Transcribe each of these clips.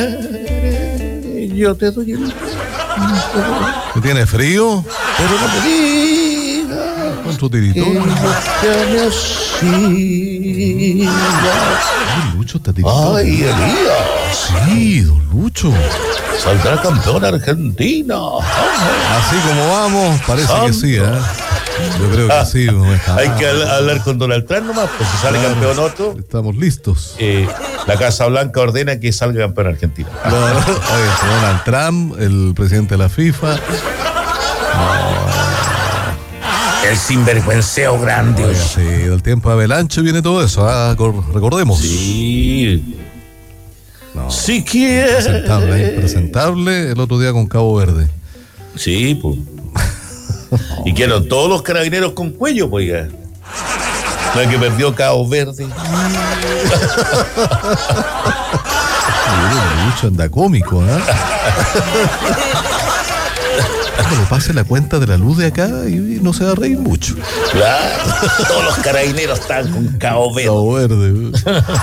Yo te doy el... ¿Tiene frío? Pero no me digas ¿Cuánto tiritón? llame así. Ay, Lucho está tiritón. Ay, Elías, Sí, don Lucho. saldrá campeón Argentina. Así como vamos, parece que sí, ¿eh? Yo creo que sí. No está Hay que mal. hablar con Donald Trump nomás, pues si sale Claro. campeón otro, Estamos listos. la Casa Blanca ordena que salga campeón Argentina. Claro. Oye, Donald Trump, el presidente de la FIFA. El sinvergüenceo grande. Oiga, sí, del tiempo de Abelancho viene todo eso, ¿ah? Recordemos. Sí. No, Si quieres. impresentable el otro día con Cabo Verde. Sí, pues. Y quedaron todos los carabineros con cuello, pues ya. No es que perdió Cabo Verde. Lucho anda cómico, ¿ah? Cuando le pase la cuenta de la luz de acá y no se va a reír mucho. Claro. Todos los carabineros están con Cabo Verde. Cabo Verde.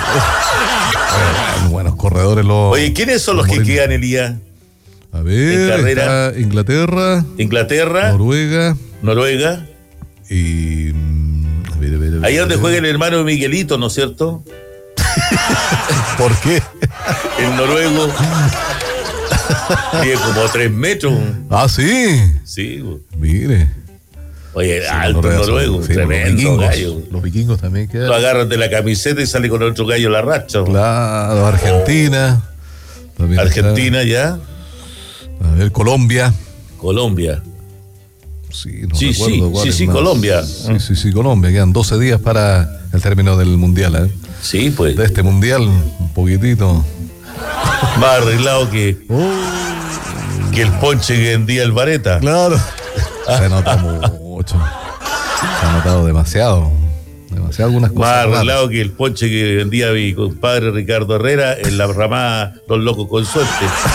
Buenos corredores los. Oye, ¿quiénes son los que Morinos. quedan, Elías? A ver, en carrera? está Inglaterra, Inglaterra, Noruega Noruega. y. A ver. Ahí es donde juega el hermano de Miguelito, ¿no es cierto? ¿Por qué? El noruego. Tiene como 3 metros. Ah, sí. Sí, güey. Mire. Oye, Sí, alto Noruega son- noruego, sí, tremendo gallo. Los vikingos también Lo quedan. agarran de la camiseta y sale con otro gallo la racha. güey. Claro, Argentina. También Argentina ya, está. A ver, Colombia. Colombia. Sí, no Sí, recuerdo sí, cuál sí, es sí, más. Colombia. Sí, Colombia. Quedan 12 días para el término del mundial, ¿eh? Sí, pues. De este mundial, un poquitito. Más arreglado que el ponche que vendía el Vareta. Claro. Se nota mucho. Se ha notado demasiado. Demasiado algunas cosas. Más raras. arreglado que el ponche que vendía mi compadre Ricardo Herrera en la ramada Los Locos con Suerte.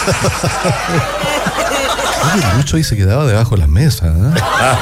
Oye, Lucho ahí se quedaba debajo de las mesas, ¿eh?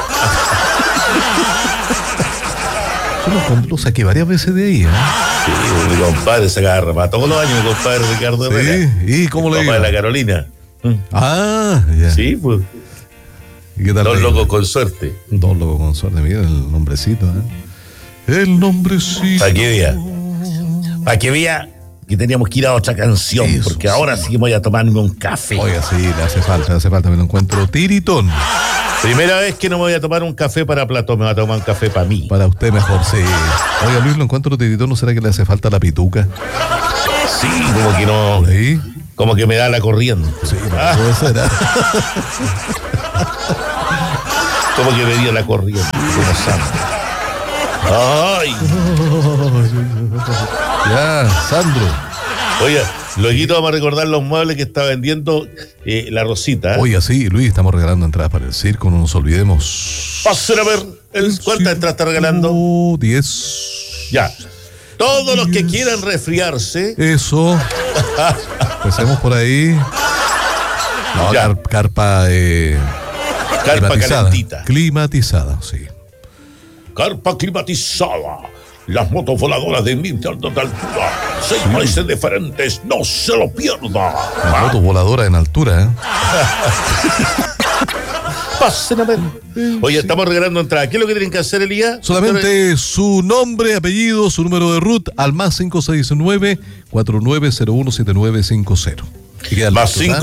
Lo saqué varias veces de ahí, ¿eh? Sí, mi compadre se agarra para todos los años, mi compadre Ricardo Herrera. Sí, ¿y cómo le Papá digo? de la Carolina. Ah, ya. Sí, pues. ¿Y qué tal? Los le digo? Locos con Suerte. Dos locos con suerte, mira el nombrecito, ¿eh? El nombrecito. Para que vea. Para que vea que teníamos que ir a otra canción. Eso, porque ahora sí voy a tomarme un café. Oiga, sí, le hace falta, me lo encuentro tiritón. Primera vez que no me voy a tomar un café para Platón, me voy a tomar un café para mí. Para usted mejor, sí. Oiga, Luis, lo encuentro tiritón, ¿no será que le hace falta la pituca? Sí, como que no. Por ahí. Como que me da la corriente. Sí, no, puede ser, ¿eh? Como que me dio la corriente. Como santo. Ay. Ya, Sandro. Oye, luego vamos a recordar los muebles que está vendiendo la Rosita. Oiga, sí, Luis, estamos regalando entradas para el circo, no nos olvidemos. Pasen a ver cuántas entradas está regalando. 10. Ya. Todos los que quieran resfriarse. Eso. Empecemos por ahí. No, Ya. carpa Carpa climatizada. calentita. Climatizada, sí. Carpa climatizada. Las motos voladoras de 1000 yardas de altura. 6 países diferentes. No se lo pierda. La moto voladora en altura, ¿eh? Pasen a ver. Oye, estamos regalando entradas. ¿Qué es lo que tienen que hacer, Elías? Solamente su nombre, apellido, su número de RUT al más 569-4901-7950. Y queda Más listo, ¿ah?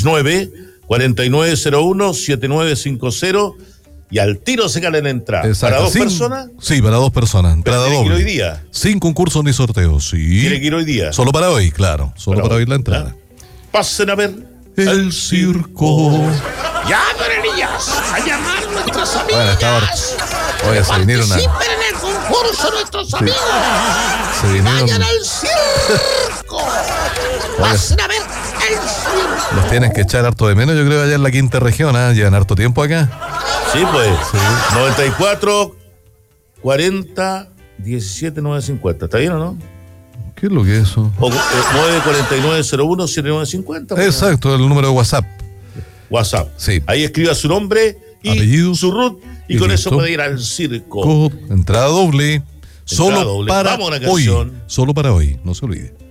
569-4901-7950 y al tiro se gana la entrada. Exacto. ¿Para dos Sin- personas? Sí, para dos personas. Entrada ¿Tiene que ir doble. hoy día? Sin concurso ni sorteo, sí. ¿Tiene que ir hoy día? Solo para hoy, claro. Solo para hoy la entrada. Pasen a ver. El circo. Ya, don Elías, a llamar a nuestras amigas. Bueno, estaba. Oye, se vinieron a. Participen en el concurso nuestros amigos. Se vinieron. Vayan al circo. Pasen a ver el circo. Los tienen que echar harto de menos, yo creo, allá en la quinta región, ¿ah? Llevan harto tiempo acá. Sí, pues. Sí. 94 40 17 950. ¿Está bien o no? ¿Qué es lo que es eso? O 949-01 7950. Exacto, el número de WhatsApp. WhatsApp. Sí. Ahí escriba su nombre y Apellido. su RUT y Y con listo. eso puede ir al circo. Entrada doble. Solo doble. para Vamos a una hoy. canción. Solo para hoy, no se olvide.